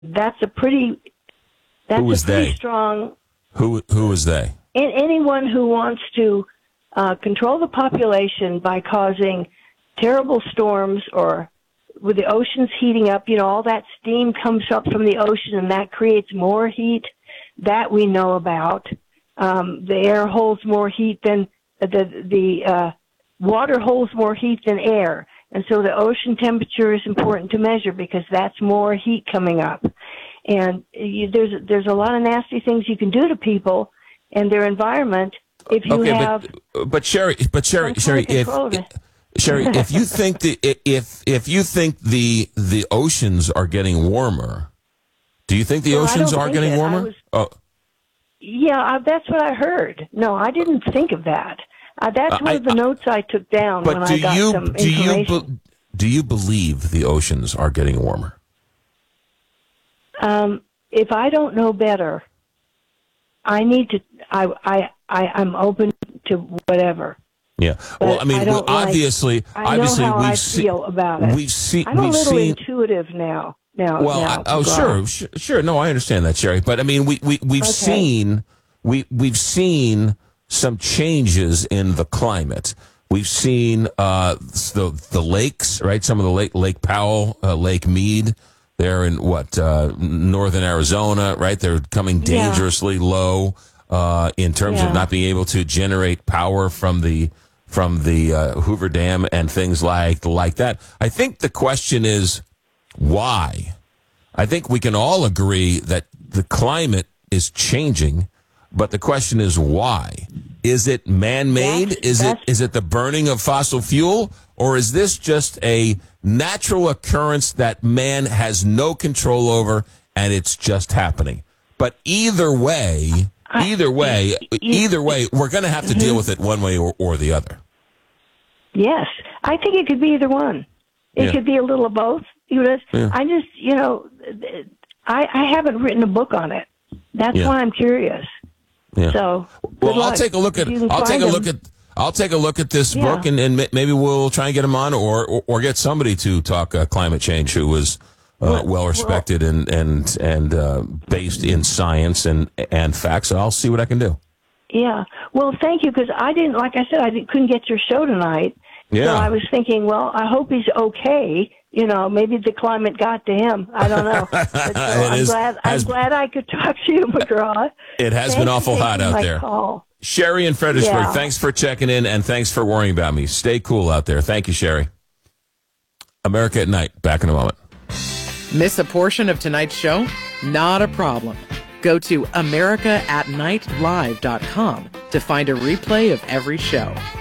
that's a pretty strong. Who was they? Anyone who wants to control the population by causing terrible storms, or with the oceans heating up, all that steam comes up from the ocean and that creates more heat. That we know about. The air holds more heat than the water holds more heat than air. And so the ocean temperature is important to measure because that's more heat coming up. And there's a lot of nasty things you can do to people and their environment if you have. But Sherry, if you think if you think the oceans are getting warmer, do you think the oceans are getting warmer? Yeah, that's what I heard. No, I didn't think of that. That's one of the notes I took down when I got some information. Do you believe the oceans are getting warmer? If I don't know better, I need to. I'm open to whatever. Yeah. Well, I mean, obviously, I feel about it. I'm a little intuitive now. Sure. No, I understand that, Sherry. But I mean, we've seen some changes in the climate. We've seen the lakes, right? Some of the Lake Powell, Lake Mead. They're in northern Arizona, right? They're coming dangerously low in terms of not being able to generate power from the Hoover Dam and things like that. I think the question is why. I think we can all agree that the climate is changing, but the question is why. Is it man-made? Is it the burning of fossil fuel? Or is this just a natural occurrence that man has no control over and it's just happening? But either way, we're going to have to deal with it one way or the other. Yes. I think it could be either one. It could be a little of both. I just, I haven't written a book on it. That's why I'm curious. Yeah. So, I'll take a look at this book, and maybe we'll try and get him on, or get somebody to talk climate change who was well respected and based in science and facts. I'll see what I can do. Yeah. Well, thank you, because couldn't get your show tonight. Yeah. So I was thinking, well, I hope he's okay. Maybe the climate got to him. I don't know. But, I'm glad I could talk to you, McGraw. It has been awful hot out there. Call. Sherry in Fredericksburg, thanks for checking in, and thanks for worrying about me. Stay cool out there. Thank you, Sherry. America at Night. Back in a moment. Miss a portion of tonight's show? Not a problem. Go to AmericaAtNightLive.com to find a replay of every show.